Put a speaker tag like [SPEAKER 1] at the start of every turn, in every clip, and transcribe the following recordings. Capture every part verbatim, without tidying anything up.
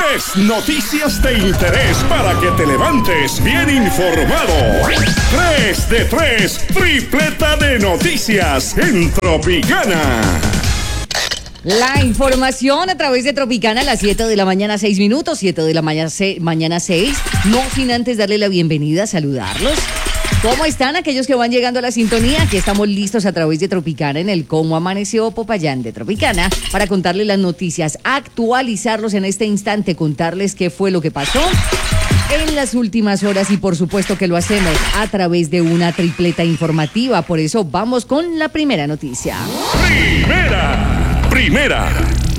[SPEAKER 1] Tres noticias de interés para que te levantes bien informado. Tres de tres, tripleta de noticias en Tropicana.
[SPEAKER 2] La información a través de Tropicana a las siete de la mañana, seis minutos, siete de la mañana, se, mañana seis. No sin antes darle la bienvenida, saludarlos. ¿Cómo están aquellos que van llegando a la sintonía? Aquí estamos listos a través de Tropicana en el Cómo Amaneció Popayán de Tropicana para contarles las noticias, actualizarlos en este instante, contarles qué fue lo que pasó en las últimas horas y por supuesto que lo hacemos a través de una tripleta informativa. Por eso vamos con la primera noticia.
[SPEAKER 1] Primera, primera.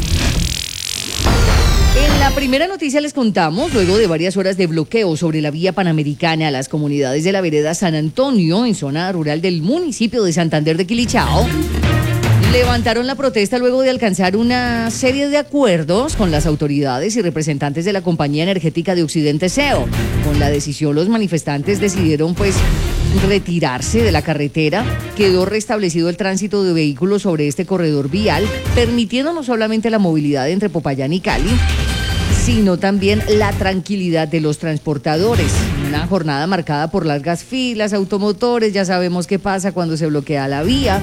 [SPEAKER 2] En la primera noticia les contamos, luego de varias horas de bloqueo sobre la vía panamericana a las comunidades de la vereda San Antonio, en zona rural del municipio de Santander de Quilichao, levantaron la protesta luego de alcanzar una serie de acuerdos con las autoridades y representantes de la Compañía Energética de Occidente S E O. Con la decisión, los manifestantes decidieron pues retirarse de la carretera. Quedó restablecido el tránsito de vehículos sobre este corredor vial, permitiendo no solamente la movilidad entre Popayán y Cali, sino también la tranquilidad de los transportadores. Una jornada marcada por largas filas, automotores, ya sabemos qué pasa cuando se bloquea la vía.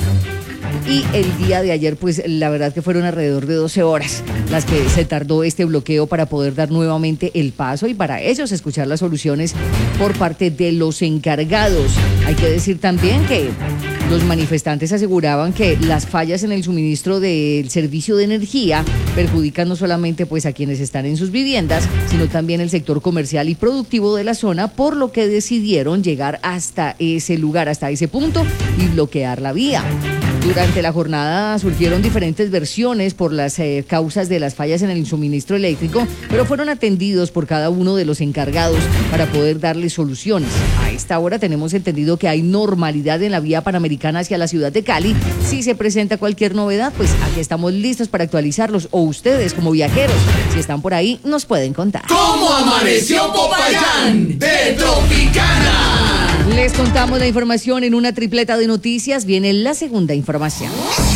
[SPEAKER 2] Y el día de ayer, pues la verdad que fueron alrededor de doce horas las que se tardó este bloqueo para poder dar nuevamente el paso y para ellos escuchar las soluciones por parte de los encargados. Hay que decir también que los manifestantes aseguraban que las fallas en el suministro del servicio de energía perjudican no solamente pues a quienes están en sus viviendas, sino también el sector comercial y productivo de la zona, por lo que decidieron llegar hasta ese lugar, hasta ese punto y bloquear la vía. Durante la jornada surgieron diferentes versiones por las eh, causas de las fallas en el suministro eléctrico, pero fueron atendidos por cada uno de los encargados para poder darles soluciones. A esta hora tenemos entendido que hay normalidad en la vía panamericana hacia la ciudad de Cali. Si se presenta cualquier novedad, pues aquí estamos listos para actualizarlos, o ustedes como viajeros, si están por ahí, nos pueden contar.
[SPEAKER 3] ¿Cómo amaneció Popayán de Tropicana?
[SPEAKER 2] Les contamos la información en una tripleta de noticias. Viene la segunda información.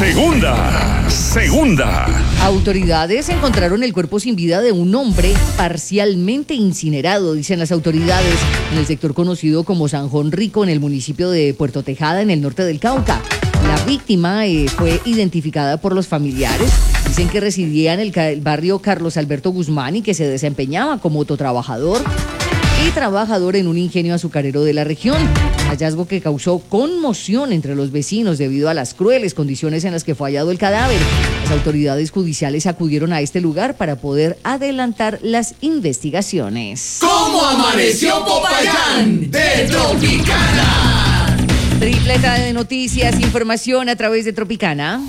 [SPEAKER 1] Segunda, segunda.
[SPEAKER 2] Autoridades encontraron el cuerpo sin vida de un hombre parcialmente incinerado, dicen las autoridades, en el sector conocido como San Juan Rico, en el municipio de Puerto Tejada, en el norte del Cauca. La víctima eh, fue identificada por los familiares. Dicen que residía en el, el barrio Carlos Alberto Guzmán y que se desempeñaba como autotrabajador y trabajador en un ingenio azucarero de la región. Hallazgo que causó conmoción entre los vecinos debido a las crueles condiciones en las que fue hallado el cadáver. Las autoridades judiciales acudieron a este lugar para poder adelantar las investigaciones.
[SPEAKER 3] ¿Cómo amaneció Popayán de Tropicana?
[SPEAKER 2] Tripleta de noticias, información a través de Tropicana.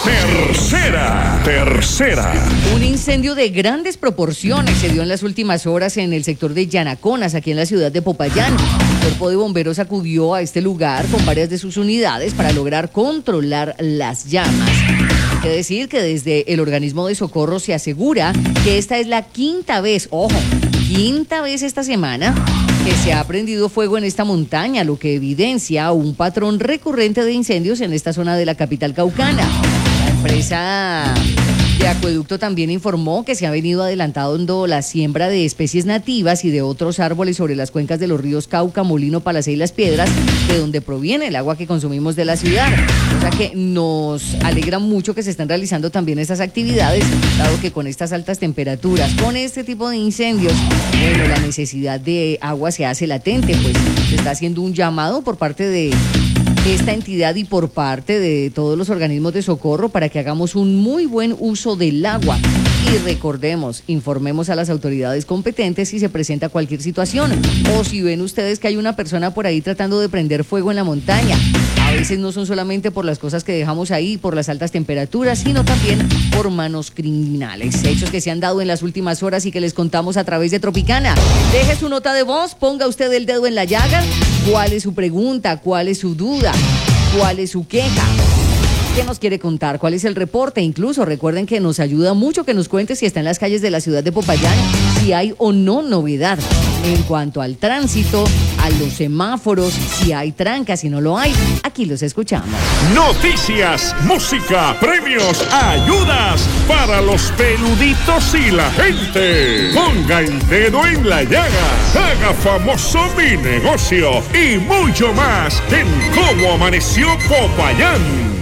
[SPEAKER 1] Tercera, tercera.
[SPEAKER 2] Un incendio de grandes proporciones se dio en las últimas horas en el sector de Yanaconas, aquí en la ciudad de Popayán. El cuerpo de bomberos acudió a este lugar con varias de sus unidades para lograr controlar las llamas. Hay que decir que desde el organismo de socorro se asegura que esta es la quinta vez, ojo, quinta vez esta semana que se ha prendido fuego en esta montaña, lo que evidencia un patrón recurrente de incendios en esta zona de la capital caucana. La empresa de acueducto también informó que se ha venido adelantando la siembra de especies nativas y de otros árboles sobre las cuencas de los ríos Cauca, Molino, Palacé y Las Piedras, de donde proviene el agua que consumimos de la ciudad. O sea que nos alegra mucho que se están realizando también estas actividades, dado que con estas altas temperaturas, con este tipo de incendios, bueno, la necesidad de agua se hace latente, pues se está haciendo un llamado por parte de esta entidad y por parte de todos los organismos de socorro para que hagamos un muy buen uso del agua. Y recordemos, informemos a las autoridades competentes si se presenta cualquier situación o si ven ustedes que hay una persona por ahí tratando de prender fuego en la montaña. A veces no son solamente por las cosas que dejamos ahí, por las altas temperaturas, sino también por manos criminales. Hechos que se han dado en las últimas horas y que les contamos a través de Tropicana. Deje su nota de voz, ponga usted el dedo en la llaga. ¿Cuál es su pregunta? ¿Cuál es su duda? ¿Cuál es su queja? ¿Qué nos quiere contar? ¿Cuál es el reporte? Incluso recuerden que nos ayuda mucho que nos cuente si está en las calles de la ciudad de Popayán, si hay o no novedad. En cuanto al tránsito, a los semáforos, si hay trancas, si no lo hay, aquí los escuchamos.
[SPEAKER 1] Noticias, música, premios, ayudas para los peluditos y la gente. Ponga el dedo en la llaga, haga famoso mi negocio y mucho más en Cómo Amaneció Popayán.